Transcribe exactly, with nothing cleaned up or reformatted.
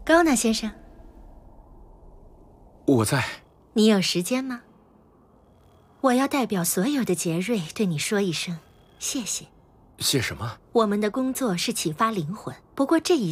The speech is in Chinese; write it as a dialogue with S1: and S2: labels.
S1: 高纳先生，
S2: 我在。
S1: 你有时间吗？我要代表所有的杰瑞对你说一声谢谢。
S2: 谢什么？
S1: 我们的工作是启发灵魂，不过这一